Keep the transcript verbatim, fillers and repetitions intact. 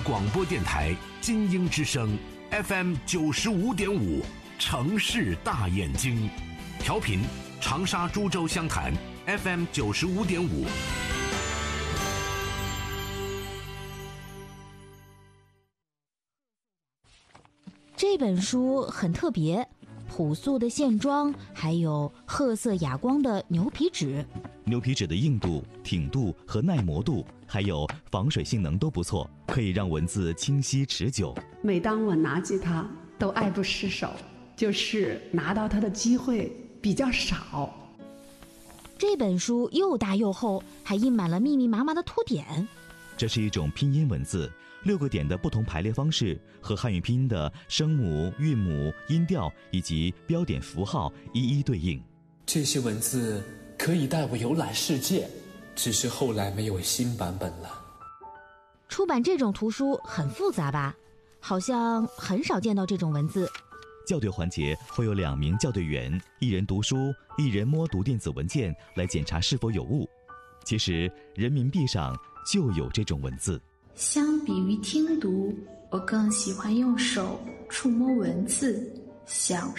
广播电台金鹰之声 F M 九十五点五，城市大眼睛，调频长沙、株洲、湘潭 F M 九十五点五。 这本书很特别，朴素的线装，还有褐色哑光的牛皮纸。 牛皮纸的硬度、挺度和耐磨度，还有防水性能都不错，可以让文字清晰持久。 每当我拿起它，都爱不释手，就是拿到它的机会比较少。 这本书又大又厚，还印满了密密麻麻的凸点。 这是一种拼音文字，六个点的不同排列方式和汉语拼音的声母、韵母、音调以及标点符号一一对应。 这些文字可以带我游览世界，只是后来没有新版本了。 出版这种图书很复杂吧？好像很少见到这种文字。 校对环节会有两名校对员，一人读书，一人摸读电子文件来检查是否有误。其实人民币上就有这种文字。 相比于听读，我更喜欢用手触摸文字，享